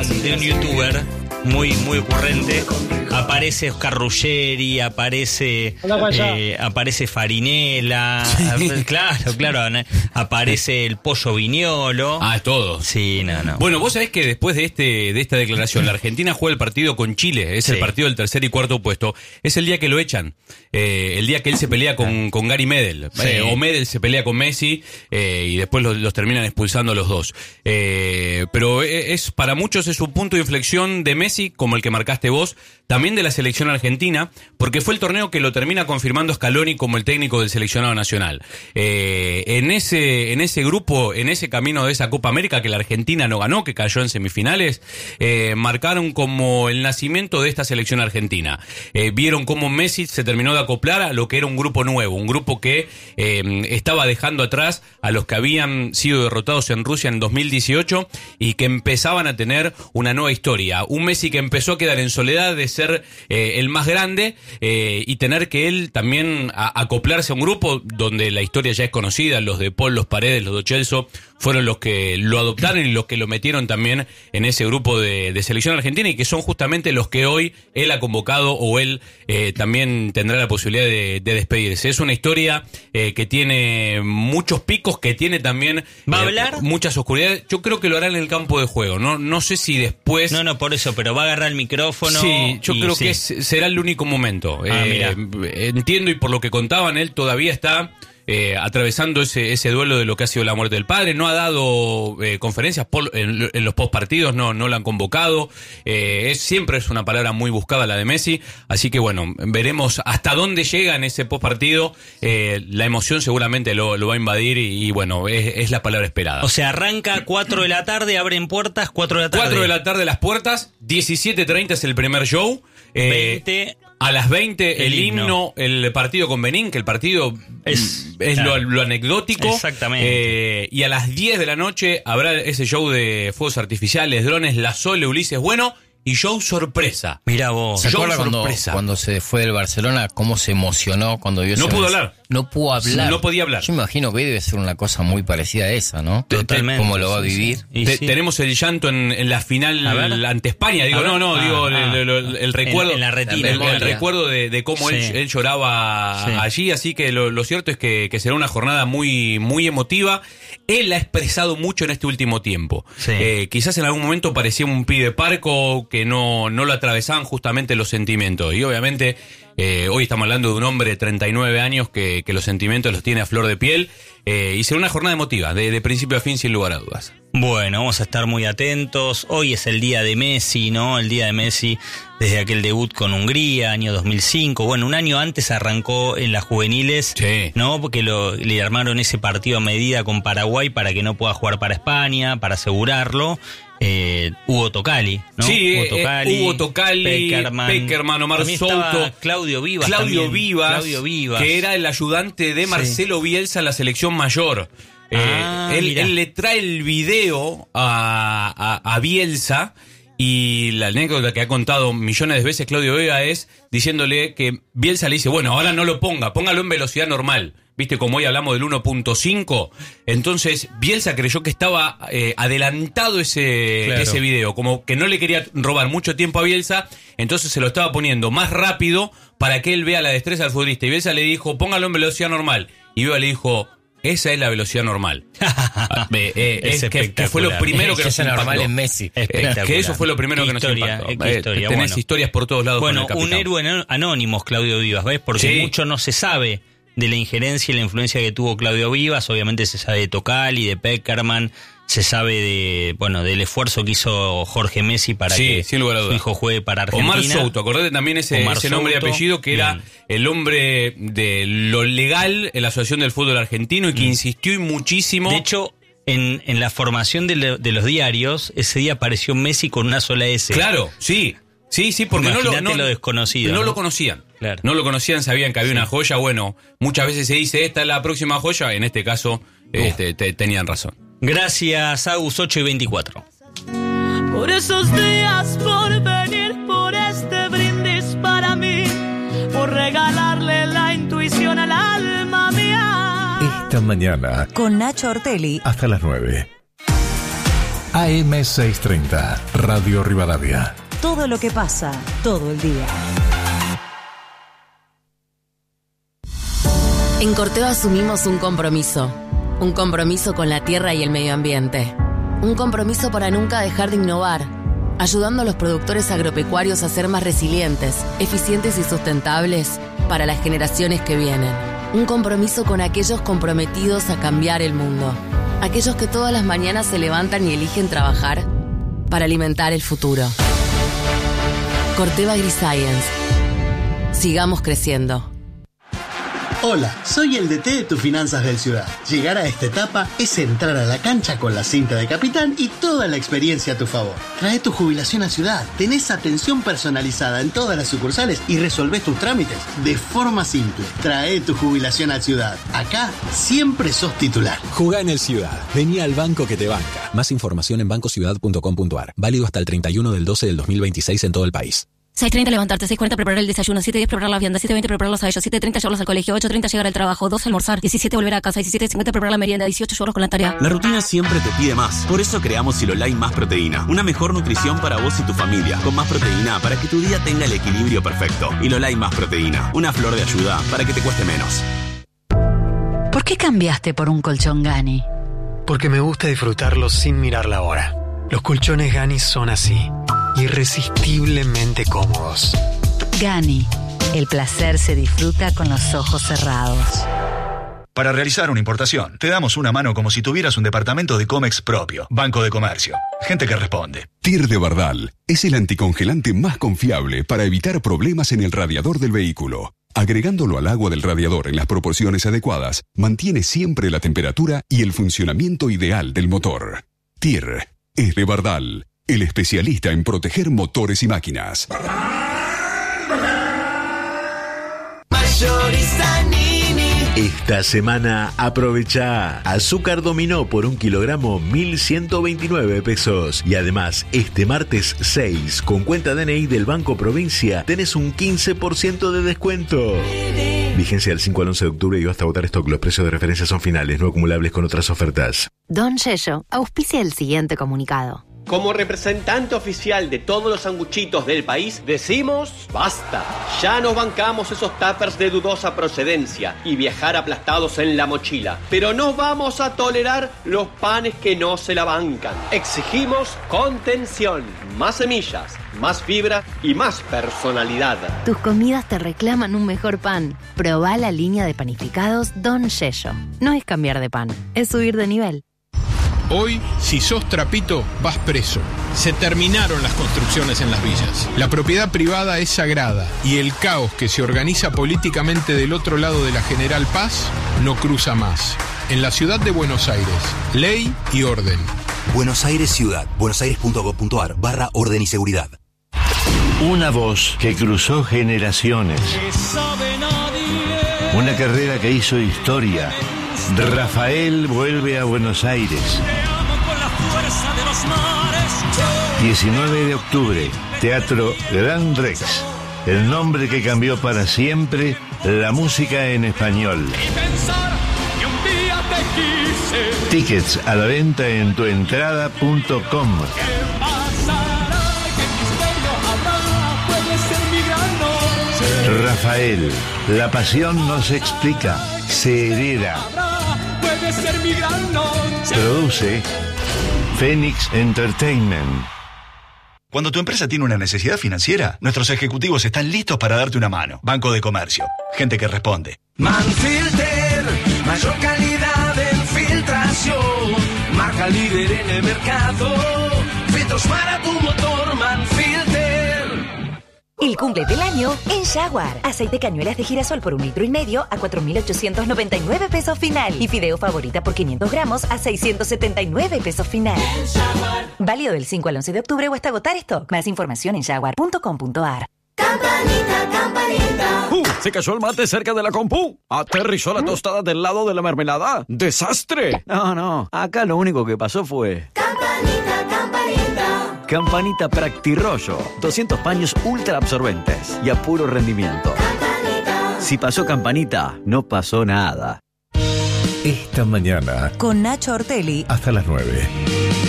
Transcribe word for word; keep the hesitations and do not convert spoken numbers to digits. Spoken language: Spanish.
de un youtuber muy, muy ocurrente. Aparece Oscar Ruggeri, aparece eh, aparece Farinella, sí. claro, claro, aparece el Pollo Viñolo. Ah, todo. Sí, no, no. Bueno, vos sabés que después de este de esta declaración, la Argentina juega el partido con Chile, es sí. el partido del tercer y cuarto puesto. Es el día que lo echan, eh, el día que él se pelea con, con Gary Medel, sí. eh, o Medel se pelea con Messi eh, y después los, los terminan expulsando los dos. Eh, pero es para muchos es un punto de inflexión de Messi, como el que marcaste vos, también de la selección argentina, porque fue el torneo que lo termina confirmando Scaloni como el técnico del seleccionado nacional. Eh, en ese en ese grupo, en ese camino de esa Copa América que la Argentina no ganó, que cayó en semifinales, eh, marcaron como el nacimiento de esta selección argentina. Eh, vieron cómo Messi se terminó de acoplar a lo que era un grupo nuevo, un grupo que eh, estaba dejando atrás a los que habían sido derrotados en Rusia en dos mil dieciocho y que empezaban a tener una nueva historia. Un Messi que empezó a quedar en soledad de ser eh, el más grande eh, y tener que él también a, acoplarse a un grupo donde la historia ya es conocida, los de Paul, los Paredes, los de Celso fueron los que lo adoptaron y los que lo metieron también en ese grupo de, de selección argentina y que son justamente los que hoy él ha convocado o él eh, también tendrá la posibilidad de, de despedirse. Es una historia eh, que tiene muchos picos, que tiene también ¿Va a eh, hablar? muchas oscuridades. Yo creo que lo hará en el campo de juego, no no sé si después... No, no, por eso, pero va a agarrar el micrófono. Sí, yo y, creo sí. que es, será el único momento. Ah, eh, entiendo, y por lo que contaban, él todavía está eh, atravesando ese ese duelo de lo que ha sido la muerte del padre. No ha dado eh, conferencias por, en, en los postpartidos, no no la han convocado. Eh, es siempre es una palabra muy buscada la de Messi, así que bueno, veremos hasta dónde llega en ese postpartido. Eh, la emoción seguramente lo, lo va a invadir y, y bueno, es, es la palabra esperada. O sea, arranca cuatro de la tarde, abren puertas, cuatro de la tarde. cuatro de la tarde las puertas, diecisiete treinta es el primer show. Eh, veinte A las veinte el, el himno, himno, el partido con Benín, que el partido es, es claro. lo, lo anecdótico. Exactamente. Eh, y a las diez de la noche habrá ese show de fuegos artificiales, drones, La Sole, Ulises Bueno y show sorpresa. Mirá vos. ¿Se show acuerda cuando, sorpresa. cuando se fue del Barcelona, cómo se emocionó cuando vio No ese pudo mes? hablar. No pudo hablar. No podía hablar. Yo me imagino que hoy debe ser una cosa muy parecida a esa, ¿no? Totalmente. ¿Cómo lo va a vivir? Sí, sí. Te, sí. Tenemos el llanto en, en la final ante España. Digo, no, no, ah, digo, ah. el, el, el recuerdo. En, en la retina. El, el recuerdo de, de cómo sí. él, él lloraba sí. allí. Así que lo, lo cierto es que, que será una jornada muy, muy emotiva. Él ha expresado mucho en este último tiempo. Sí. Eh, quizás en algún momento parecía un pibe parco que no, no lo atravesaban justamente los sentimientos. Y obviamente eh, hoy estamos hablando de un hombre de treinta y nueve años que, que los sentimientos los tiene a flor de piel. Eh, y será una jornada emotiva, de, de principio a fin, sin lugar a dudas. Bueno, vamos a estar muy atentos. Hoy es el día de Messi, ¿no? El día de Messi desde aquel debut con Hungría, año dos mil cinco. Bueno, un año antes arrancó en las juveniles, sí. ¿no? Porque lo, le armaron ese partido a medida con Paraguay para que no pueda jugar para España, para asegurarlo. Eh, Hugo Tocali, ¿no? Sí, Hugo Tocali, eh, Hugo Tocali, Peckerman, Peckerman, Omar Souto, Claudio Vivas, Claudio también, Vivas, Claudio Vivas, que era el ayudante de Marcelo sí. Bielsa en la selección mayor. Ah, eh, él, él le trae el video a, a, a Bielsa. Y la anécdota que ha contado millones de veces Claudio Vega es diciéndole que Bielsa le dice, bueno, ahora no lo ponga, póngalo en velocidad normal. ¿Viste? Como hoy hablamos del uno punto cinco. Entonces, Bielsa creyó que estaba eh, adelantado ese, claro. ese video. Como que no le quería robar mucho tiempo a Bielsa. Entonces se lo estaba poniendo más rápido para que él vea la destreza del futbolista. Y Bielsa le dijo, póngalo en velocidad normal. Y Vega le dijo, esa es la velocidad normal. eh, eh, es, es que, que fue lo primero que, que nos impactó. Normal en Messi. Eh, que eso fue lo primero que historia, nos impactó. Eh, historia, Tenés bueno. historias por todos lados. Bueno, con el un héroe anónimo, Claudio Vivas, ¿ves? Porque sí. mucho no se sabe de la injerencia y la influencia que tuvo Claudio Vivas. Obviamente se sabe de Tocali, de Peckerman, se sabe de bueno del esfuerzo que hizo Jorge Messi para sí, que sin lugar a dudas. su hijo juegue para Argentina. Omar Souto, acordate también ese, ese nombre y apellido que bien. Era el hombre de lo legal en la Asociación del Fútbol Argentino y que mm. insistió y muchísimo. De hecho, en, en la formación de, le, de los diarios, ese día apareció Messi con una sola S. Claro, sí. Sí, sí, porque no lo, no, lo desconocido. No, ¿no? lo conocían. Claro. No lo conocían, sabían que había sí. una joya. Bueno, muchas veces se dice, esta es la próxima joya. En este caso, este, te, tenían razón. Gracias, Agus, ocho y veinticuatro. Por esos días, por venir, por este brindis para mí, por regalarle la intuición al alma mía. Esta mañana, con Nacho Ortelli, hasta las nueve. A M seiscientos treinta, Radio Rivadavia. Todo lo que pasa, todo el día. En Corteva asumimos un compromiso. Un compromiso con la tierra y el medio ambiente. Un compromiso para nunca dejar de innovar, ayudando a los productores agropecuarios a ser más resilientes, eficientes y sustentables para las generaciones que vienen. Un compromiso con aquellos comprometidos a cambiar el mundo. Aquellos que todas las mañanas se levantan y eligen trabajar para alimentar el futuro. Corteva AgriScience. Sigamos creciendo. Hola, soy el D T de Tu Finanzas del Ciudad. Llegar a esta etapa es entrar a la cancha con la cinta de capitán y toda la experiencia a tu favor. Trae tu jubilación a Ciudad, tenés atención personalizada en todas las sucursales y resolvés tus trámites de forma simple. Trae tu jubilación a Ciudad. Acá siempre sos titular. Jugá en el Ciudad. Vení al banco que te banca. Más información en banco ciudad punto com punto a r. Válido hasta el treinta y uno del doce del dos mil veintiséis en todo el país. seis treinta levantarte, seis cuarenta preparar el desayuno, siete diez preparar la vianda, siete veinte prepararlos a ellos, siete treinta llevarlos al colegio, ocho treinta llegar al trabajo, doce almorzar, diecisiete volver a casa, diecisiete cincuenta preparar la merienda, dieciocho llevarlos con la tarea. La rutina siempre te pide más. Por eso creamos Silolai Más Proteína. Una mejor nutrición para vos y tu familia. Con más proteína para que tu día tenga el equilibrio perfecto. Hilolai Más Proteína. Una flor de ayuda para que te cueste menos. ¿Por qué cambiaste por un colchón Gani? Porque me gusta disfrutarlo sin mirar la hora. Los colchones Gani son así. Irresistiblemente cómodos. Gani, el placer se disfruta con los ojos cerrados. Para realizar una importación, te damos una mano como si tuvieras un departamento de Comex propio. Banco de Comercio. Gente que responde. T I R de Bardal es el anticongelante más confiable para evitar problemas en el radiador del vehículo. Agregándolo al agua del radiador en las proporciones adecuadas, mantiene siempre la temperatura y el funcionamiento ideal del motor. T I R es de Bardal, el especialista en proteger motores y máquinas. Mayorista Nini. Esta semana aprovecha azúcar dominó por un kilogramo mil ciento veintinueve pesos. Y además, este martes seis, con cuenta D N I del Banco Provincia, tenés un quince por ciento de descuento. Vigencia del cinco al once de octubre y hasta agotar stock. Los precios de referencia son finales, no acumulables con otras ofertas. Don Yello auspicia el siguiente comunicado. Como representante oficial de todos los sanguchitos del país, decimos basta. Ya nos bancamos esos tuppers de dudosa procedencia y viajar aplastados en la mochila. Pero no vamos a tolerar los panes que no se la bancan. Exigimos contención, más semillas, más fibra y más personalidad. Tus comidas te reclaman un mejor pan. Probá la línea de panificados Don Yello. No es cambiar de pan, es subir de nivel. Hoy, si sos trapito, vas preso. Se terminaron las construcciones en las villas. La propiedad privada es sagrada y el caos que se organiza políticamente del otro lado de la General Paz no cruza más. En la ciudad de Buenos Aires, ley y orden. Buenos Aires Ciudad, buenosaires.gov.ar barra orden y seguridad. Una voz que cruzó generaciones. Una carrera que hizo historia. Rafael vuelve a Buenos Aires. diecinueve de octubre, Teatro Gran Rex. El nombre que cambió para siempre la música en español. Tickets a la venta en tuentrada punto com. Rafael, la pasión no se explica, se hereda. Produce Phoenix Entertainment. Cuando tu empresa tiene una necesidad financiera, nuestros ejecutivos están listos para darte una mano. Banco de Comercio. Gente que responde. Manfilter, mayor calidad en filtración. Marca líder en el mercado. Filtros para tu motor, Manfilter. El cumple del año en Jaguar. Aceite cañuelas de girasol por un litro y medio a cuatro mil ochocientos noventa y nueve pesos final. Y fideo favorita por quinientos gramos a seiscientos setenta y nueve pesos final. Válido del cinco al once de octubre o hasta agotar stock. Más información en jaguar punto com punto a r. Campanita, campanita. Uh, se cayó el mate cerca de la compu. Aterrizó la tostada del lado de la mermelada. ¡Desastre! No, no. Acá lo único que pasó fue... Campanita, campanita. Campanita Practirollo. doscientos paños ultra absorbentes y a puro rendimiento. Campanita. Si pasó Campanita, no pasó nada. Esta mañana. Con Nacho Ortelli. Hasta las nueve.